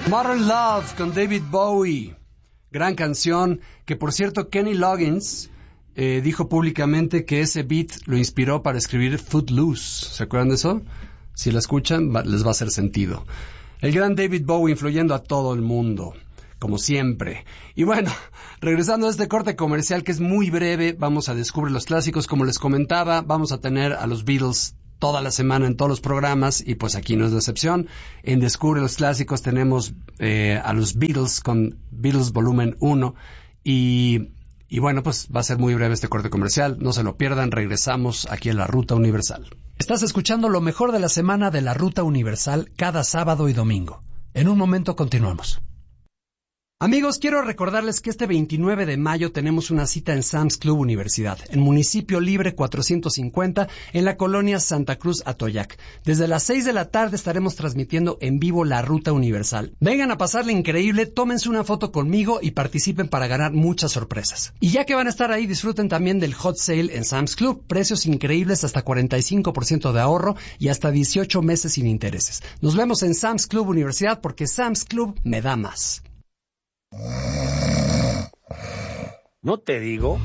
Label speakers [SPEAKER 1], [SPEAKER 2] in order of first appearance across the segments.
[SPEAKER 1] Modern Love con David Bowie. Gran canción que, por cierto, Kenny Loggins dijo públicamente que ese beat lo inspiró para escribir Footloose. ¿Se acuerdan de eso? Si la escuchan, les va a hacer sentido. El gran David Bowie influyendo a todo el mundo, como siempre. Y bueno, regresando a este corte comercial que es muy breve, vamos a descubrir los clásicos. Como les comentaba, vamos a tener a los Beatles toda la semana en todos los programas, y pues aquí no es la excepción. En Descubre los Clásicos tenemos a los Beatles con Beatles Volumen 1, y bueno, pues va a ser muy breve este corte comercial, no se lo pierdan, regresamos aquí en La Ruta Universal. Estás escuchando lo mejor de la semana de La Ruta Universal cada sábado y domingo. En un momento continuamos. Amigos, quiero recordarles que este 29 de mayo tenemos una cita en Sam's Club Universidad, en Municipio Libre 450, en la colonia Santa Cruz, Atoyac. Desde las 6 de la tarde estaremos transmitiendo en vivo La Ruta Universal. Vengan a pasarle increíble, tómense una foto conmigo y participen para ganar muchas sorpresas. Y ya que van a estar ahí, disfruten también del Hot Sale en Sam's Club. Precios increíbles, hasta 45% de ahorro y hasta 18 meses sin intereses. Nos vemos en Sam's Club Universidad, porque Sam's Club me da más.
[SPEAKER 2] ¿No te digo?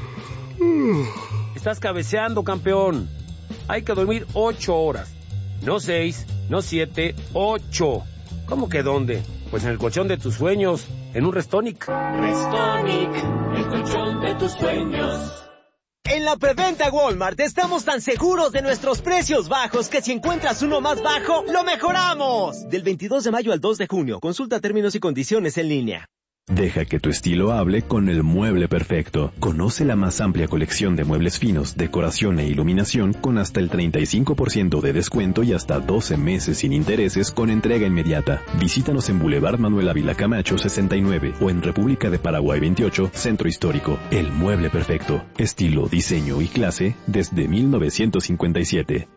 [SPEAKER 2] Estás cabeceando, campeón. Hay que dormir 8 horas. No 6, no 7, 8. ¿Cómo que dónde? Pues en el colchón de tus sueños, en un Restonic.
[SPEAKER 3] Restonic, el colchón de tus sueños.
[SPEAKER 4] En la preventa Walmart estamos tan seguros de nuestros precios bajos que si encuentras uno más bajo, ¡lo mejoramos! Del 22 de mayo al 2 de junio. Consulta términos y condiciones en línea.
[SPEAKER 5] Deja que tu estilo hable con el Mueble Perfecto. Conoce la más amplia colección de muebles finos, decoración e iluminación con hasta el 35% de descuento y hasta 12 meses sin intereses con entrega inmediata. Visítanos en Boulevard Manuel Ávila Camacho 69 o en República de Paraguay 28, Centro Histórico. El Mueble Perfecto. Estilo, diseño y clase desde 1957.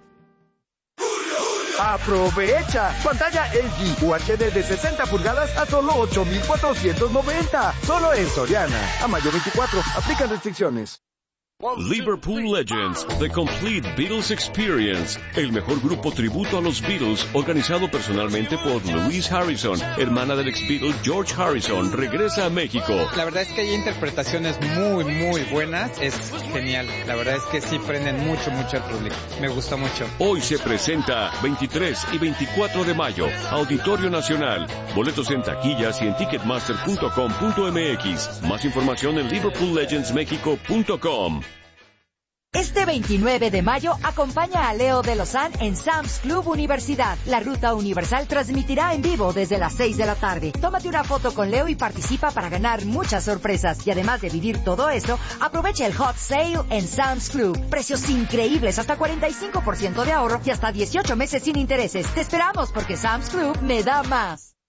[SPEAKER 6] ¡Aprovecha! Pantalla LG UHD de 60 pulgadas a solo 8,490. Solo en Soriana. A mayo 24. Aplican restricciones.
[SPEAKER 7] Liverpool Legends, The Complete Beatles Experience, el mejor grupo tributo a los Beatles, organizado personalmente por Louise Harrison, hermana del ex Beatle George Harrison, regresa a México.
[SPEAKER 8] La verdad es que hay interpretaciones muy buenas, es genial, la verdad es que sí prenden mucho al público, me gustó mucho.
[SPEAKER 7] Hoy se presenta 23 y 24 de mayo, Auditorio Nacional, boletos en taquillas y en ticketmaster.com.mx, más información en liverpoollegendsmexico.com.
[SPEAKER 9] Este 29 de mayo, acompaña a Leo de Lozán en Sam's Club Universidad. La Ruta Universal transmitirá en vivo desde las 6 de la tarde. Tómate una foto con Leo y participa para ganar muchas sorpresas. Y además de vivir todo eso, aprovecha el Hot Sale en Sam's Club. Precios increíbles, hasta 45% de ahorro y hasta 18 meses sin intereses. Te esperamos porque Sam's Club me da más.